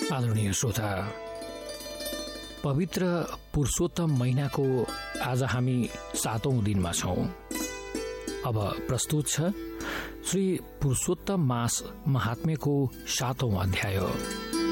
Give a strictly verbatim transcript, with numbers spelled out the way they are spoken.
आदरणीय श्रोता, पवित्र पुरुषोत्तम महिनाको आज हामी सातौं दिनमा छौं। अब प्रस्तुत छ श्री पुरुषोत्तम मास महात्म्यको सातौं अध्याय।